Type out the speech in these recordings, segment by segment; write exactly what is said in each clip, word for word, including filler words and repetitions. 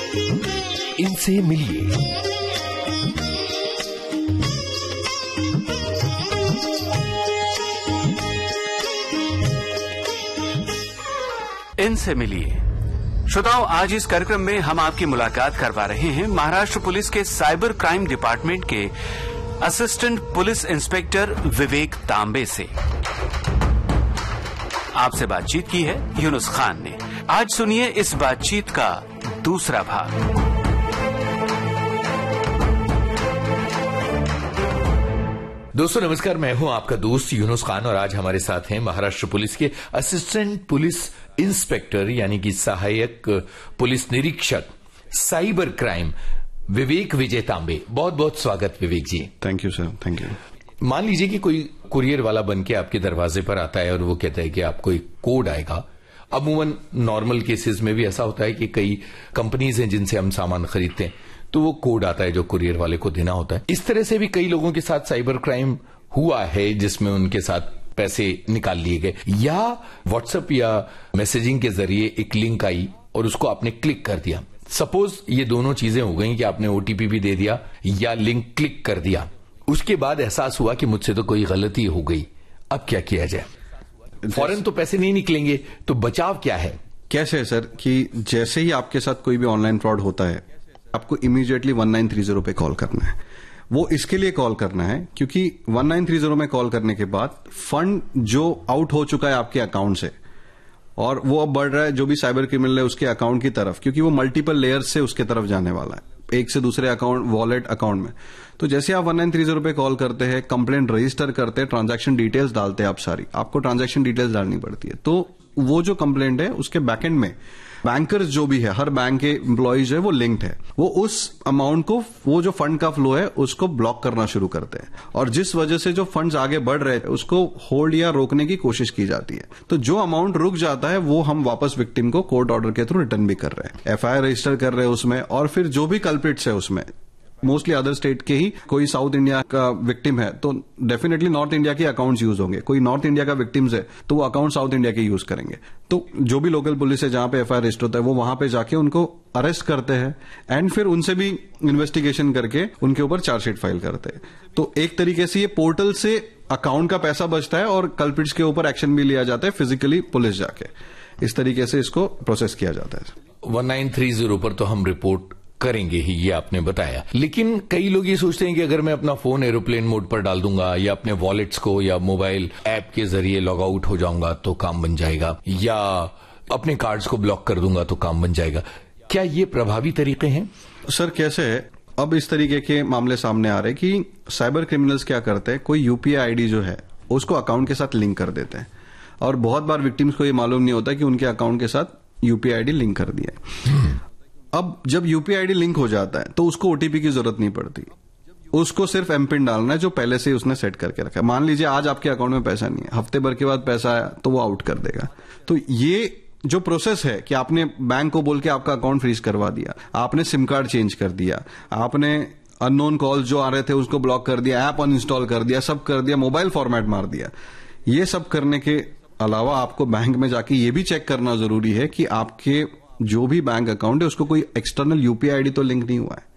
इनसे मिलिए। इनसे मिलिए। श्रोताओं, आज इस कार्यक्रम में हम आपकी मुलाकात करवा रहे हैं महाराष्ट्र पुलिस के साइबर क्राइम डिपार्टमेंट के असिस्टेंट पुलिस इंस्पेक्टर विवेक तांबे से। आपसे बातचीत की है यूनुस खान ने। आज सुनिए इस बातचीत का दूसरा भाग। दोस्तों नमस्कार, मैं हूं आपका दोस्त यूनुस खान और आज हमारे साथ हैं महाराष्ट्र पुलिस के असिस्टेंट पुलिस इंस्पेक्टर यानी कि सहायक पुलिस निरीक्षक साइबर क्राइम विवेक विजय तांबे। बहुत बहुत स्वागत विवेक जी। Thank you sir, thank you. मान लीजिए कि कोई कुरियर वाला बन के आपके दरवाजे पर आता है और वो कहता है कि आपको एक कोड आएगा। अमूमन नॉर्मल केसेस में भी ऐसा होता है कि कई कंपनीज हैं जिनसे हम सामान खरीदते हैं तो वो कोड आता है जो कुरियर वाले को देना होता है। इस तरह से भी कई लोगों के साथ साइबर क्राइम हुआ है जिसमें उनके साथ पैसे निकाल लिए गए, या व्हाट्सएप या मैसेजिंग के जरिए एक लिंक आई और उसको आपने क्लिक कर दिया। सपोज ये दोनों चीजें हो गई कि आपने ओटीपी भी दे दिया या लिंक क्लिक कर दिया, उसके बाद एहसास हुआ कि मुझसे तो कोई गलती हो गई, अब क्या किया जाए? फौरन तो पैसे नहीं निकलेंगे, तो बचाव क्या है? कैसे है सर कि जैसे ही आपके साथ कोई भी ऑनलाइन फ्रॉड होता है आपको immediately one nine three zero पे कॉल करना है। वो इसके लिए कॉल करना है क्योंकि वन नाइन थ्री जीरो में कॉल करने के बाद फंड जो आउट हो चुका है आपके अकाउंट से और वो अब बढ़ रहा है जो भी साइबर क्रिमिनल है उसके अकाउंट की तरफ, क्योंकि वो मल्टीपल लेयर्स से उसके तरफ जाने वाला है, एक से दूसरे अकाउंट वॉलेट अकाउंट में। तो जैसे आप वन नाइन थ्री जीरो पे कॉल करते हैं, कंप्लेंट रजिस्टर करते हैं, ट्रांजैक्शन डिटेल्स डालते हैं, आप सारी आपको ट्रांजैक्शन डिटेल्स डालनी पड़ती है। तो वो जो कंप्लेंट है उसके बैकएंड में बैंकर्स जो भी है, हर बैंक के एम्प्लॉइज है वो लिंक्ड है, वो उस अमाउंट को, वो जो फंड का फ्लो है उसको ब्लॉक करना शुरू करते हैं और जिस वजह से जो फंड्स आगे बढ़ रहे हैं उसको होल्ड या रोकने की कोशिश की जाती है। तो जो अमाउंट रुक जाता है वो हम वापस विक्टिम को कोर्ट ऑर्डर के थ्रू रिटर्न भी कर रहे हैं, एफआईआर रजिस्टर कर रहे हैं उसमें, और फिर जो भी कल्प्रिट्स है उसमें मोस्टली अदर स्टेट के ही, कोई साउथ इंडिया का विक्टिम है तो डेफिनेटली नॉर्थ इंडिया के अकाउंट्स यूज होंगे, कोई नॉर्थ इंडिया का विक्टिम्स है तो वो अकाउंट साउथ इंडिया के यूज करेंगे। तो जो भी लोकल पुलिस है जहां पे एफआईआर रजिस्टर होता है वो वहां पे जाके उनको अरेस्ट करते हैं एंड फिर उनसे भी इन्वेस्टिगेशन करके उनके ऊपर चार्जशीट फाइल करते हैं। तो एक तरीके से ये पोर्टल से अकाउंट का पैसा बचता है और कल्प्रिट्स के ऊपर एक्शन भी लिया जाता है फिजिकली पुलिस जाके। इस तरीके से इसको प्रोसेस किया जाता है। वन नाइन थ्री जीरो पर तो हम रिपोर्ट करेंगे ही, ये आपने बताया, लेकिन कई लोग ये सोचते हैं कि अगर मैं अपना फोन एरोप्लेन मोड पर डाल दूंगा या अपने वॉलेट्स को या मोबाइल ऐप के जरिए लॉग आउट हो जाऊंगा तो काम बन जाएगा, या अपने कार्ड्स को ब्लॉक कर दूंगा तो काम बन जाएगा। क्या ये प्रभावी तरीके हैं? सर कैसे है, अब इस तरीके के मामले सामने आ रहे कि साइबर क्रिमिनल्स क्या करते हैं, कोई यूपीआई आईडी जो है उसको अकाउंट के साथ लिंक कर देते हैं और बहुत बार विक्टिम्स को ये मालूम नहीं होता कि उनके अकाउंट के साथ यूपीआई आईडी लिंक कर दिया है। अब जब यूपीआई आईडी लिंक हो जाता है तो उसको ओटीपी की जरूरत नहीं पड़ती, उसको सिर्फ एमपिन डालना है जो पहले से ही उसने सेट करके रखा है। मान लीजिए आज आपके अकाउंट में पैसा नहीं है, हफ्ते भर के बाद पैसा आया तो वो आउट कर देगा। तो ये जो प्रोसेस है कि आपने बैंक को बोल के आपका अकाउंट फ्रीज करवा दिया, आपने सिम कार्ड चेंज कर दिया, आपने अननोन कॉल्स जो आ रहे थे उसको ब्लॉक कर दिया, ऐप अनइंस्टॉल कर दिया, सब कर दिया, मोबाइल फॉर्मेट मार दिया, ये सब करने के अलावा आपको बैंक में जाके ये भी चेक करना जरूरी है कि आपके जो भी बैंक अकाउंट है उसको कोई एक्सटर्नल यूपीआई आईडी तो लिंक नहीं हुआ है।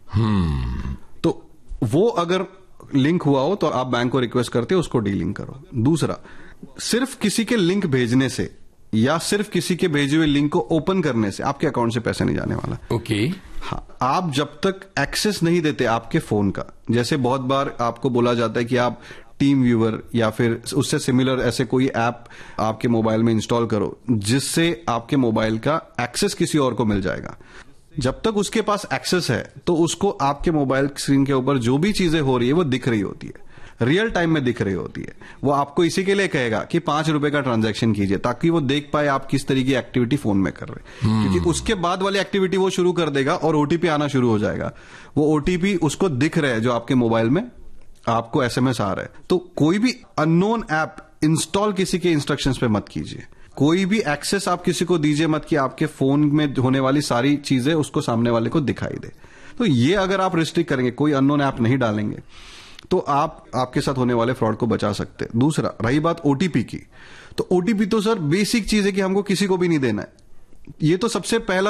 hmm. तो वो अगर लिंक हुआ हो तो आप बैंक को रिक्वेस्ट करते हो उसको डीलिंक करो। दूसरा, सिर्फ किसी के लिंक भेजने से या सिर्फ किसी के भेजे हुए लिंक को ओपन करने से आपके अकाउंट से पैसा नहीं जाने वाला। Okay okay. हाँ, आप जब तक एक्सेस नहीं देते आपके फोन का, जैसे बहुत बार आपको बोला जाता है कि आप टीम व्यूअर या फिर उससे सिमिलर ऐसे कोई ऐप आपके मोबाइल में इंस्टॉल करो जिससे आपके मोबाइल का एक्सेस किसी और को मिल जाएगा। जब तक उसके पास एक्सेस है तो उसको आपके मोबाइल स्क्रीन के ऊपर जो भी चीजें हो रही है वो दिख रही होती है, रियल टाइम में दिख रही होती है। वो आपको इसी के लिए कहेगा कि पांच रुपए का ट्रांजैक्शन कीजिए ताकि वो देख पाए आप किस तरीके की एक्टिविटी फोन में कर रहे हैं, क्योंकि उसके बाद वाली एक्टिविटी वो शुरू कर देगा और ओटीपी आना शुरू हो जाएगा। वो ओटीपी उसको दिख रहा है जो आपके मोबाइल में आपको एसएमएस आ रहा है। तो कोई भी अननोन ऐप इंस्टॉल किसी के इंस्ट्रक्शंस पे मत कीजिए, कोई भी एक्सेस आप किसी को दीजिए मत कि आपके फोन में होने वाली सारी चीजें उसको सामने वाले को दिखाई दे। तो ये अगर आप रिस्ट्रिक्ट करेंगे, कोई अननोन ऐप नहीं डालेंगे, तो आप आपके साथ होने वाले फ्रॉड को बचा सकते हैं। दूसरा, रही बात ओटीपी की, तो ओटीपी तो सर बेसिक चीज है कि हमको किसी को भी नहीं देना है। ये तो सबसे पहला